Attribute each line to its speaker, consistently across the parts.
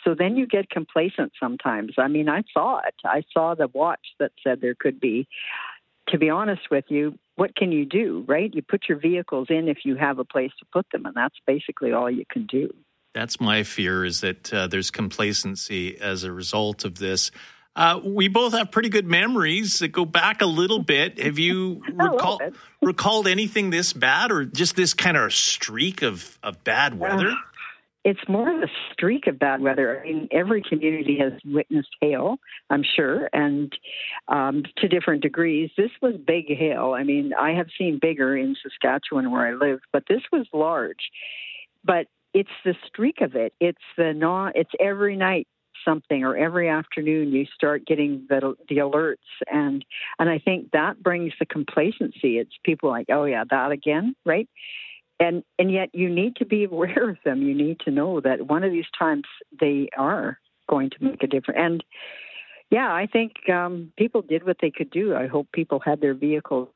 Speaker 1: So then you get complacent sometimes. I mean, I saw it. I saw the watch that said there could be. To be honest with you, what can you do, right? You put your vehicles in if you have a place to put them, and that's basically all you can do.
Speaker 2: That's my fear, is that there's complacency as a result of this. We both have pretty good memories that go back a little bit. Have you recalled anything this bad, or just this kind of streak of bad weather?
Speaker 1: It's more of a streak of bad weather. I mean, every community has witnessed hail, I'm sure, and to different degrees. This was big hail. I mean, I have seen bigger in Saskatchewan where I live, but this was large. But it's the streak of it. It's every night something, or every afternoon you start getting the alerts, and I think that brings the complacency. It's people like, oh yeah, that again, right? And yet you need to be aware of them. You need to know that one of these times they are going to make a difference. And yeah, I think people did what they could do. I hope people had their vehicles.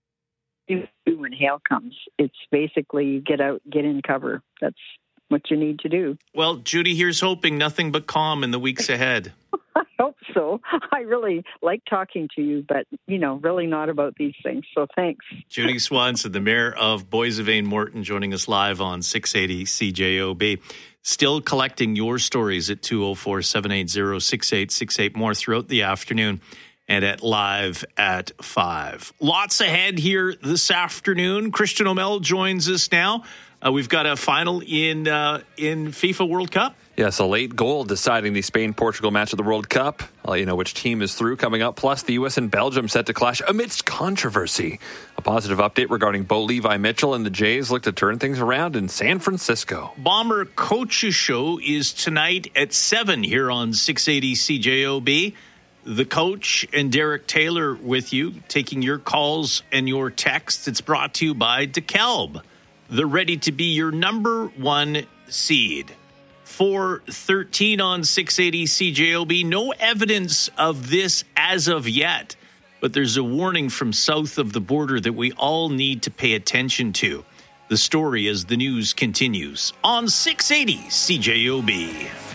Speaker 1: When hail comes, it's basically get out, get in cover. That's what you need to do.
Speaker 2: Well, Judy, here's hoping nothing but calm in the weeks ahead.
Speaker 1: I hope so. I really like talking to you, but, really not about these things. So thanks.
Speaker 2: Judy Swanson, the mayor of Boissevain Morton, joining us live on 680 CJOB. Still collecting your stories at 204-780-6868. More throughout the afternoon and at live at 5. Lots ahead here this afternoon. Christian O'Mell joins us now. We've got a final in FIFA World Cup.
Speaker 3: Yes, a late goal deciding the Spain-Portugal match of the World Cup. I'll let you know which team is through coming up. Plus, the U.S. and Belgium set to clash amidst controversy. A positive update regarding Bo Levi Mitchell and the Jays look to turn things around in San Francisco.
Speaker 2: Bomber Coach's Show is tonight at 7 here on 680 CJOB. The coach and Derek Taylor with you, taking your calls and your texts. It's brought to you by DeKalb. They're ready to be your number one seed. 4:13 on 680 CJOB. No evidence of this as of yet, but there's a warning from south of the border that we all need to pay attention to. The story as the news continues on 680 CJOB.